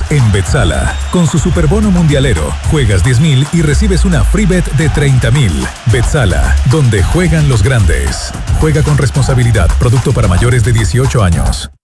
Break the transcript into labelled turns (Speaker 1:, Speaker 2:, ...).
Speaker 1: En Betsala, con su superbono mundialero, juegas 10,000 y recibes una free bet de 30,000. Betsala, donde juegan los grandes. Juega con responsabilidad. Producto para mayores de 18 años.